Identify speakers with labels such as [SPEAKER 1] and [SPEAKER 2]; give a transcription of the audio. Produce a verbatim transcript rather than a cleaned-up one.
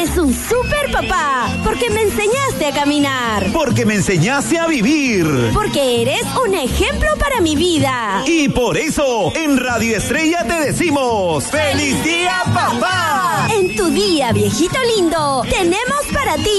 [SPEAKER 1] sos un super papá, porque me enseñaste a caminar.
[SPEAKER 2] Porque me enseñaste a vivir.
[SPEAKER 1] Porque eres un ejemplo para mi vida.
[SPEAKER 2] Y por eso, en Radio Estrella te decimos ¡Feliz Día, Papá!
[SPEAKER 1] En tu día, viejito lindo, tenemos para ti